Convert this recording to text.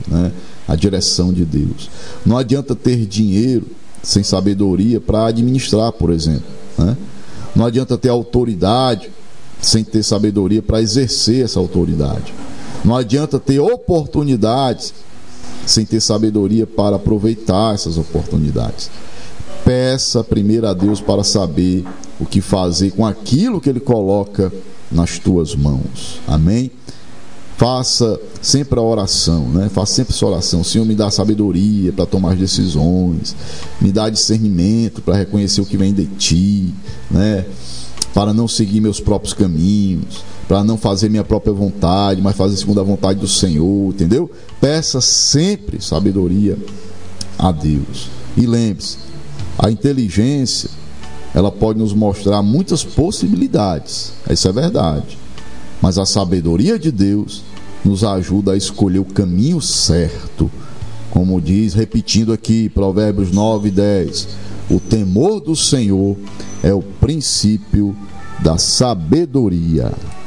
né? A direção de Deus. Não adianta ter dinheiro sem sabedoria para administrar, por exemplo, né? Não adianta ter autoridade sem ter sabedoria para exercer essa autoridade. Não adianta ter oportunidades sem ter sabedoria para aproveitar essas oportunidades. Peça primeiro a Deus para saber o que fazer com aquilo que Ele coloca nas tuas mãos. Amém? Faça sempre a oração, né? Faça sempre essa oração. Senhor, me dá sabedoria para tomar as decisões, me dá discernimento para reconhecer o que vem de Ti, né? Para não seguir meus próprios caminhos, para não fazer minha própria vontade, mas fazer segundo a vontade do Senhor, entendeu? Peça sempre sabedoria a Deus. E lembre-se, a inteligência, ela pode nos mostrar muitas possibilidades, isso é verdade, mas a sabedoria de Deus nos ajuda a escolher o caminho certo. Como diz, repetindo aqui, Provérbios 9:10, o temor do Senhor é o princípio da sabedoria.